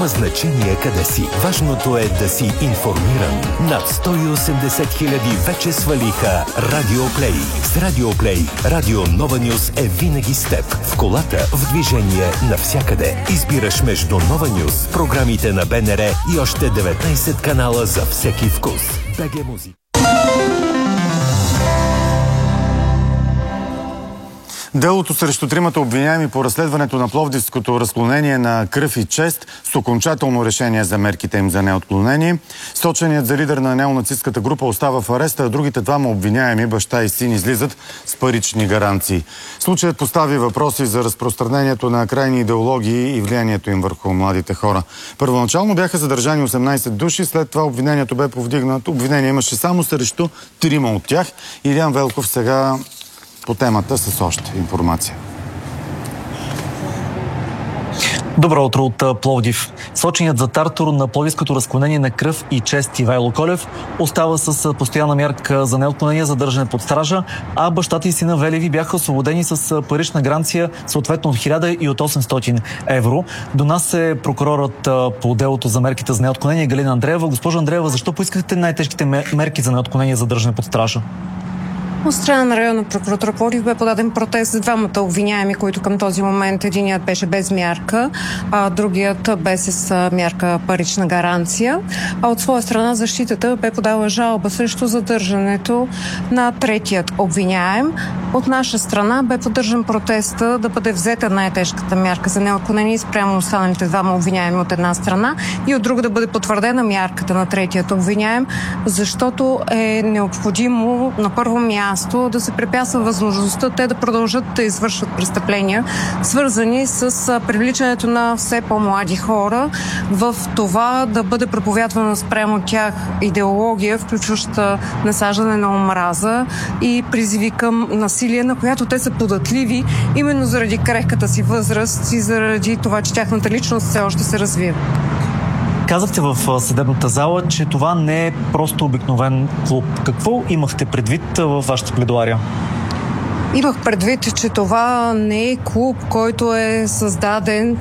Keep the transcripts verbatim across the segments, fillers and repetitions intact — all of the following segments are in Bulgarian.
Няма значение къде си. Важното е да си информиран. Над сто и осемдесет хиляди вече свалиха Радио Плей. С Радио Плей, Радио Нова Нюз е винаги с теб. В колата, в движение, навсякъде. Избираш между Нова Нюз, програмите на БНР и още деветнайсет канала за всеки вкус. БГ Музика. Делото срещу тримата обвиняеми по разследването на пловдивското разклонение на кръв и чест с окончателно решение за мерките им за неотклонение. Соченият за лидер на неонацистската група остава в ареста, а другите двама обвиняеми, баща и син, излизат с парични гаранции. Случаят постави въпроси за разпространението на крайни идеологии и влиянието им върху младите хора. Първоначално бяха задържани осемнайсет души, след това обвинението бе повдигнато. Обвинение имаше само срещу трима от тях. Илиян Велков сега по темата с още информация. Добро утро от Пловдив. Соченият за тартор на пловдивското разклонение на кръв и чест Ивайло Колев остава с постоянна мярка за неотклонение, задържане под стража, а бащата и сина Велеви бяха освободени с парична гаранция съответно от хиляда и от осемстотин евро. До нас е прокурорът по делото за мерките за неотклонение Галина Андреева. Госпожо Андреева, защо поискахте най-тежките мерки за неотклонение, задържане под стража? От страна на районна прокуратура Пловдив бе подаден протест за двамата обвиняеми, които към този момент единият беше без мярка, а другият бе с мярка парична гаранция. А от своя страна защитата бе подала жалба срещу задържането на третият обвиняем. От наша страна бе поддържан протеста да бъде взета най-тежката мярка за неотклонение спрямо останалите двама обвиняеми от една страна и от друга да бъде потвърдена мярката на третият обвиняем, защото е необходимо на първо място да се препятства възможността те да продължат да извършват престъпления, свързани с привличането на все по-млади хора в това да бъде проповядвана спрямо тях идеология, включваща насаждане на омраза и призиви към насилие, на която те са податливи именно заради крехката си възраст и заради това, че тяхната личност все още се развива. Казахте в съдебната зала, че това не е просто обикновен клуб. Какво имахте предвид във вашата пледоария? Имах предвид, че това не е клуб, който е създаден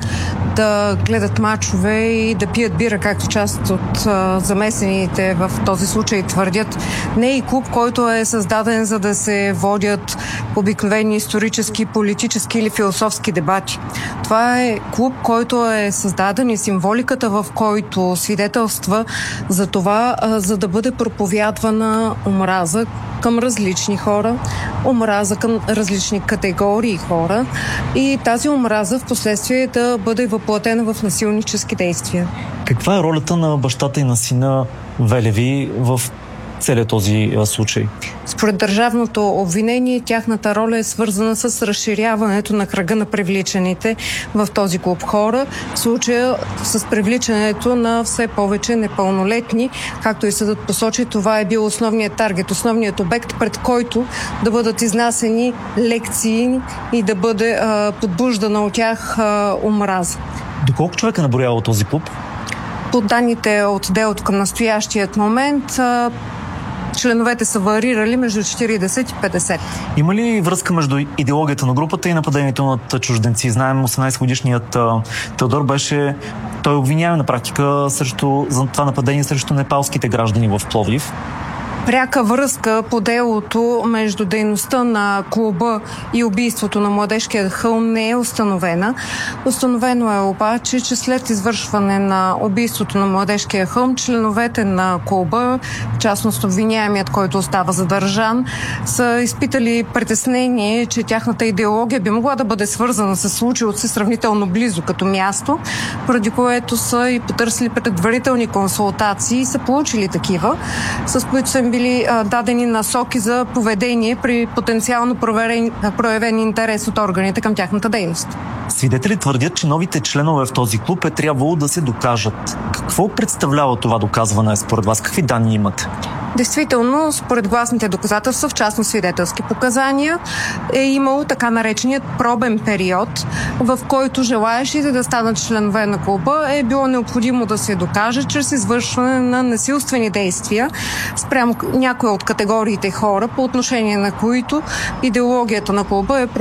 да гледат мачове и да пият бира, както част от а, замесените в този случай твърдят. Не е и клуб, който е създаден за да се водят обикновени исторически, политически или философски дебати. Това е клуб, който е създаден и символиката, в който свидетелства за това, а, за да бъде проповядвана омраза към различни хора, омраза към различни категории хора и тази омраза в последствие да бъде въплатена в насилнически действия. Каква е ролята на бащата и на сина Велеви в целият този случай? Според държавното обвинение, тяхната роля е свързана с разширяването на кръга на привличаните в този клуб хора. В случая с привличането на все повече непълнолетни, както и съдът посочи, това е бил основният таргет, основният обект, пред който да бъдат изнасени лекции и да бъде а, подбуждана от тях а, омраза. Доколко човека наброява този клуб? По данните от делото към настоящият момент, а, членовете са варирали между четирийсет и петдесет. Има ли връзка между идеологията на групата и нападението над чужденци? Знаем, осемнайсетгодишният Теодор беше... Той обвинява на практика срещу, за това нападение срещу непалските граждани в Пловдив. Пряка връзка по делото между дейността на клуба и убийството на Младежкия хълм не е установена. Установено е обаче, че след извършване на убийството на Младежкия хълм, членовете на клуба, в частност обвиняемият, който остава задържан, са изпитали притеснение, че тяхната идеология би могла да бъде свързана с случилото се сравнително близо като място, поради което са и потърсили предварителни консултации и са получили такива, с които са им били а, дадени насоки за поведение при потенциално проверен, проявен интерес от органите към тяхната дейност. Свидетели твърдят, че новите членове в този клуб е трябвало да се докажат. Какво представлява това доказване според вас? Какви данни имате? Действително, според гласните доказателства, в частност свидетелски показания, е имало така нареченият пробен период, в който желаещите да станат членове на клуба е било необходимо да се докаже чрез извършване на насилствени действия спрямо някои от категориите хора, по отношение на които идеологията на клуба е